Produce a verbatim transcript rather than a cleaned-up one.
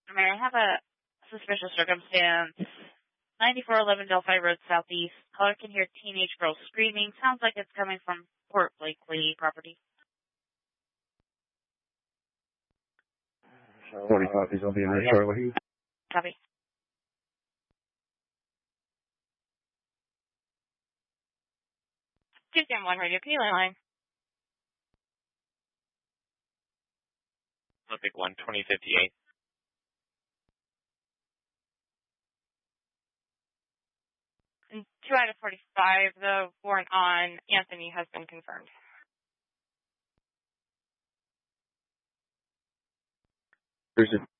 I mean, I have a suspicious circumstance. ninety-four eleven Delphi Road Southeast. Caller can hear teenage girl screaming. Sounds like it's coming from Port Blakely property. forty copies. I'll be in there shortly. Copy. two seven one Radio, can you line? Olympic one, twenty fifty-eight. And two out of forty-five, the warrant on Anthony has been confirmed. There's a